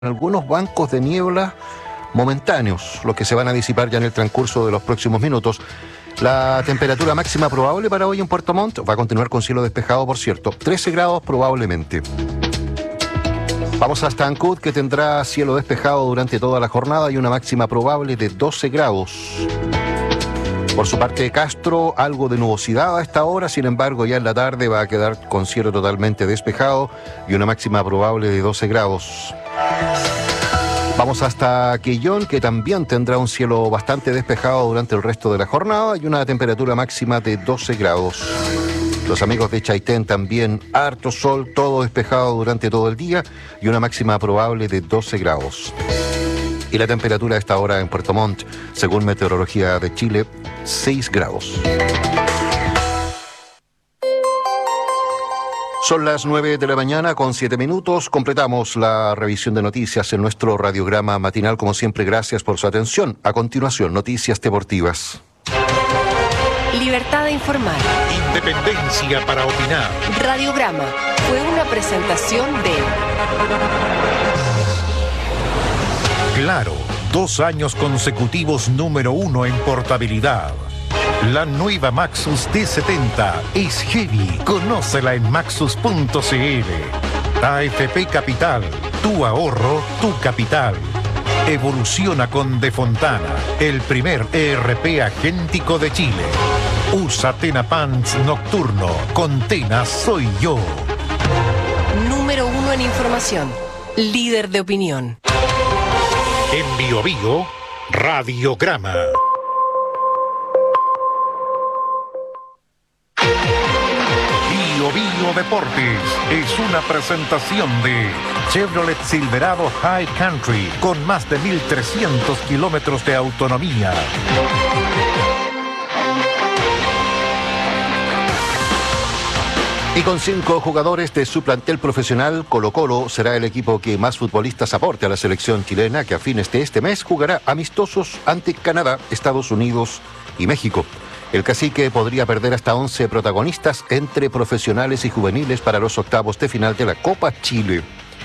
algunos bancos de niebla momentáneos, los que se van a disipar ya en el transcurso de los próximos minutos. La temperatura máxima probable para hoy en Puerto Montt va a continuar con cielo despejado, por cierto, 13 grados probablemente. Vamos hasta Ancud, que tendrá cielo despejado durante toda la jornada y una máxima probable de 12 grados. Por su parte, Castro, algo de nubosidad a esta hora, sin embargo, ya en la tarde va a quedar con cielo totalmente despejado y una máxima probable de 12 grados. Vamos hasta Quillón, que también tendrá un cielo bastante despejado durante el resto de la jornada y una temperatura máxima de 12 grados. Los amigos de Chaitén también, harto sol, todo despejado durante todo el día y una máxima probable de 12 grados. Y la temperatura a esta hora en Puerto Montt, según Meteorología de Chile, 6 grados. Son las 9 de la mañana con 7 minutos. Completamos la revisión de noticias en nuestro radiograma matinal. Como siempre, gracias por su atención. A continuación, noticias deportivas. Libertad de informar. Independencia para opinar. Radiograma fue una presentación de... Claro, 2 años consecutivos número 1 en portabilidad. La nueva Maxus D70 es heavy. Conócela en maxus.cl. AFP Capital, tu ahorro, tu capital. Evoluciona con De Fontana, el primer ERP agéntico de Chile. Usa Tena Pants Nocturno. Con Tena soy yo. Número 1 en información. Líder de opinión. En Bio Bio, Radiograma. Bio Bio Deportes es una presentación de Chevrolet Silverado High Country con más de 1.300 kilómetros de autonomía. Y con 5 jugadores de su plantel profesional, Colo-Colo será el equipo que más futbolistas aporte a la selección chilena, que a fines de este mes jugará amistosos ante Canadá, Estados Unidos y México. El cacique podría perder hasta 11 protagonistas entre profesionales y juveniles para los octavos de final de la Copa Chile.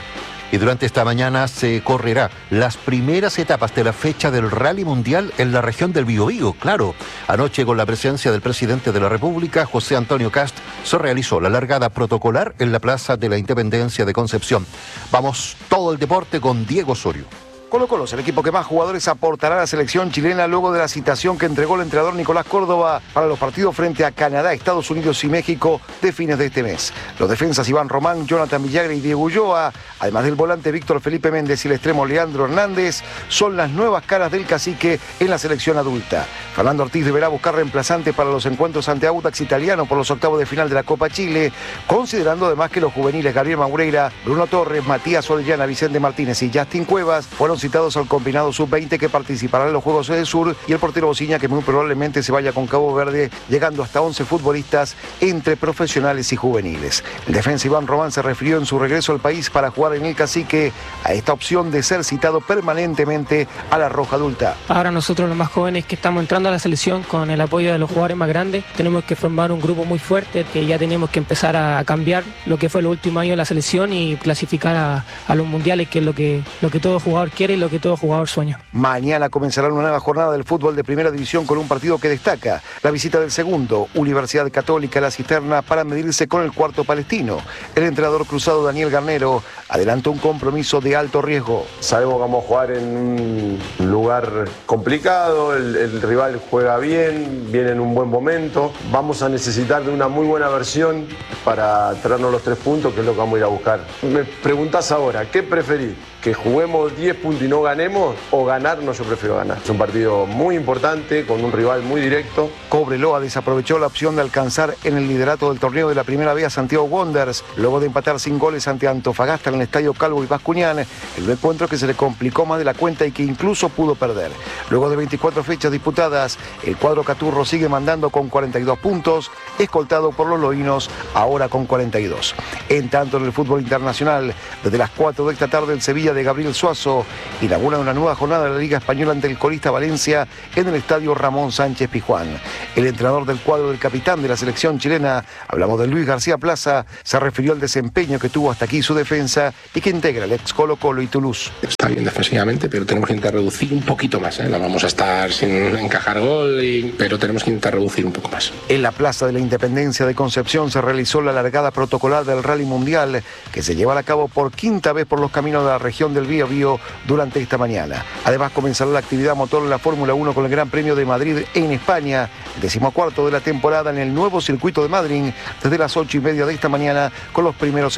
Y durante esta mañana se correrá las primeras etapas de la fecha del Rally Mundial en la región del Biobío. Claro, anoche con la presencia del presidente de la República, José Antonio Kast, se realizó la largada protocolar en la Plaza de la Independencia de Concepción. Vamos todo el deporte con Diego Osorio. Colo-Colo es el equipo que más jugadores aportará a la selección chilena luego de la citación que entregó el entrenador Nicolás Córdoba para los partidos frente a Canadá, Estados Unidos y México de fines de este mes. Los defensas Iván Román, Jonathan Villagra y Diego Ulloa, además del volante Víctor Felipe Méndez y el extremo Leandro Hernández, son las nuevas caras del cacique en la selección adulta. Fernando Ortiz deberá buscar reemplazante para los encuentros ante Audax Italiano por los octavos de final de la Copa Chile, considerando además que los juveniles Gabriel Maureira, Bruno Torres, Matías Orellana, Vicente Martínez y Justin Cuevas fueron citados al combinado sub-20 que participará en los Juegos del Sur, y el portero Bociña, que muy probablemente se vaya con Cabo Verde, llegando hasta 11 futbolistas entre profesionales y juveniles. El defensa Iván Román se refirió en su regreso al país para jugar en el cacique a esta opción de ser citado permanentemente a la Roja Adulta. Ahora nosotros los más jóvenes que estamos entrando a la selección con el apoyo de los jugadores más grandes, tenemos que formar un grupo muy fuerte, que ya tenemos que empezar a cambiar lo que fue el último año de la selección y clasificar a los mundiales, que es lo que todo jugador quiere y lo que todo jugador sueña. Mañana comenzará una nueva jornada del fútbol de primera división con un partido que destaca la visita del segundo, Universidad Católica a la Cisterna, para medirse con el cuarto palestino. El entrenador cruzado Daniel Garnero adelantó un compromiso de alto riesgo. Sabemos que vamos a jugar en un lugar complicado, el rival juega bien, viene en un buen momento. Vamos a necesitar de una muy buena versión para traernos los 3 puntos, que es lo que vamos a ir a buscar. Me preguntás ahora, ¿qué preferís? ¿Que juguemos 10 puntos y no ganemos, o ganar? No, yo prefiero ganar. Es un partido muy importante, con un rival muy directo. Cobreloa desaprovechó la opción de alcanzar en el liderato del torneo de la primera B a Santiago Wanderers, luego de empatar sin goles ante Antofagasta en el Estadio Calvo y Bascuñán, el encuentro que se le complicó más de la cuenta y que incluso pudo perder. Luego de 24 fechas disputadas, el cuadro caturro sigue mandando con 42 puntos, escoltado por los loínos, ahora con 42. En tanto, en el fútbol internacional, desde las 4 de esta tarde, el Sevilla de Gabriel Suazo inaugura una nueva jornada de la Liga Española ante el colista Valencia en el estadio Ramón Sánchez Pizjuán. El entrenador del cuadro del capitán de la selección chilena, hablamos de Luis García Plaza, se refirió al desempeño que tuvo hasta aquí su defensa y que integra el ex Colo-Colo y Toulouse. Está bien defensivamente, pero tenemos que intentar reducir un poquito más. No vamos a estar sin encajar gol, pero tenemos que intentar reducir un poco más. En la Plaza de la Independencia de Concepción se realizó la largada protocolar del Rally Mundial, que se llevará a cabo por quinta vez por los caminos de la región del Biobío durante esta mañana. Además comenzará la actividad motor en la Fórmula 1 con el Gran Premio de Madrid en España, el 14º de la temporada en el nuevo circuito de Madrid, desde las 8:30 de esta mañana con los primeros